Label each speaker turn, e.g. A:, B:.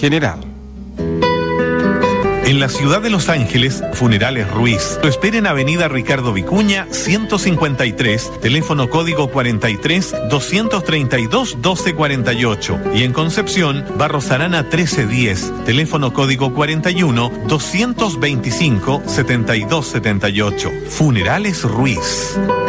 A: general.
B: En la ciudad de Los Ángeles, Funerales Ruiz. Lo espera en Avenida Ricardo Vicuña, 153, teléfono código 43-232-1248. Y en Concepción, Barros Arana 1310, teléfono código 41-225-7278. Funerales Ruiz.